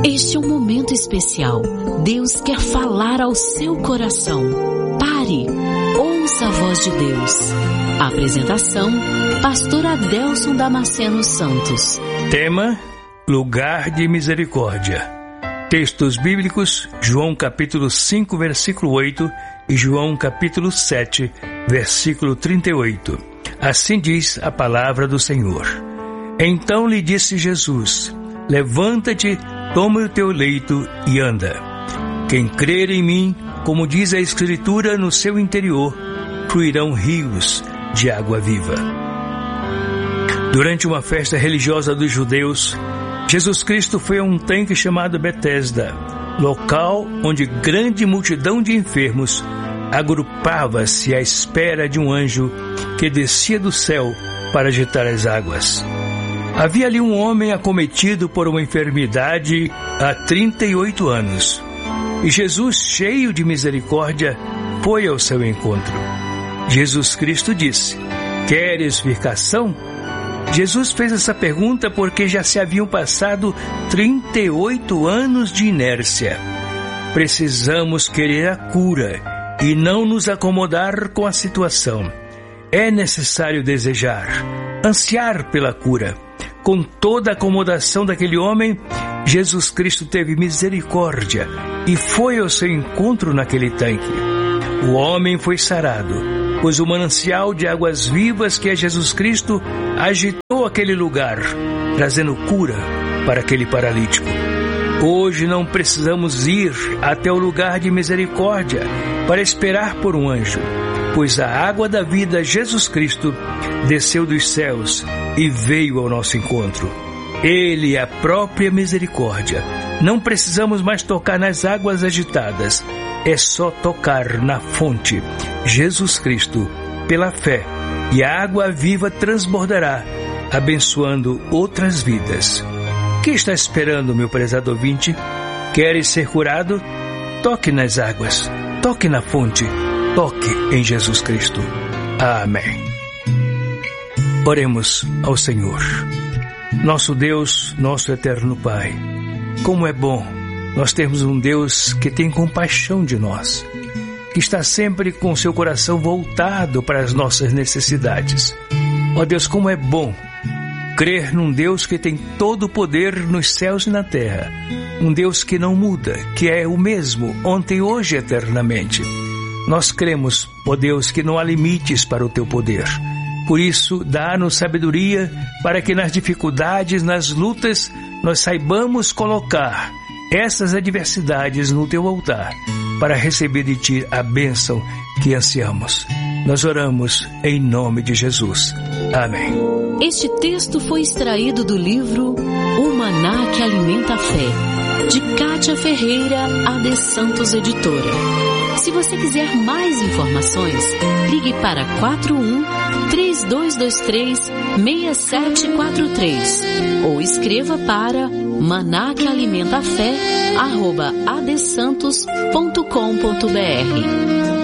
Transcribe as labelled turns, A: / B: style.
A: Este é um momento especial. Deus quer falar ao seu coração. Pare, ouça a voz de Deus. A apresentação, Pastor Adelson Damasceno Santos.
B: Tema: Lugar de Misericórdia. Textos bíblicos: João capítulo 5, versículo 8 e João capítulo 7, versículo 38. Assim diz a palavra do Senhor. Então lhe disse Jesus: levanta-te, toma o teu leito e anda. Quem crer em mim, como diz a Escritura, no seu interior fluirão rios de água viva. Durante uma festa religiosa dos judeus, Jesus Cristo foi a um tanque chamado Betesda, local onde grande multidão de enfermos agrupava-se à espera de um anjo que descia do céu para agitar as águas. Havia ali um homem acometido por uma enfermidade há 38 anos. E Jesus, cheio de misericórdia, foi ao seu encontro. Jesus Cristo disse: queres ficação? Jesus fez essa pergunta porque já se haviam passado 38 anos de inércia. Precisamos querer a cura e não nos acomodar com a situação. É necessário desejar, ansiar pela cura. Com toda a acomodação daquele homem, Jesus Cristo teve misericórdia e foi ao seu encontro naquele tanque. O homem foi sarado, pois o manancial de águas vivas que é Jesus Cristo agitou aquele lugar, trazendo cura para aquele paralítico. Hoje não precisamos ir até o lugar de misericórdia para esperar por um anjo, pois a água da vida, Jesus Cristo, desceu dos céus e veio ao nosso encontro. Ele é a própria misericórdia. Não precisamos mais tocar nas águas agitadas. É só tocar na fonte, Jesus Cristo, pela fé, e a água viva transbordará, abençoando outras vidas. O que está esperando, meu prezado ouvinte? Queres ser curado? Toque nas águas, toque na fonte, toque em Jesus Cristo. Amém. Oremos ao Senhor. Nosso Deus, nosso eterno Pai, como é bom nós termos um Deus que tem compaixão de nós, que está sempre com seu coração voltado para as nossas necessidades. Ó Deus, como é bom crer num Deus que tem todo o poder nos céus e na terra, um Deus que não muda, que é o mesmo ontem, hoje e eternamente. Nós cremos, ó Deus, que não há limites para o teu poder. Por isso, dá-nos sabedoria para que nas dificuldades, nas lutas, nós saibamos colocar essas adversidades no teu altar para receber de ti a bênção que ansiamos. Nós oramos em nome de Jesus. Amém.
A: Este texto foi extraído do livro O Maná que Alimenta a Fé, de Cátia Ferreira, AD Santos Editora. Se você quiser mais informações, ligue para 41-3223-6743 ou escreva para manaquealimentafé@adsantos.com.br.